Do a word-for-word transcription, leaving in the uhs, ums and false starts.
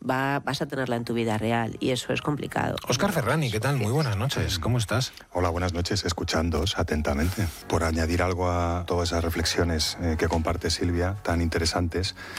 va, vas a tenerla en tu vida real y eso es complicado. Óscar Ferrani, ¿qué tal? Muy buenas noches, ¿cómo estás? Hola, buenas noches, escuchándoos atentamente. Por añadir algo a todas esas reflexiones eh, que comparte Silvia, tan interesantes,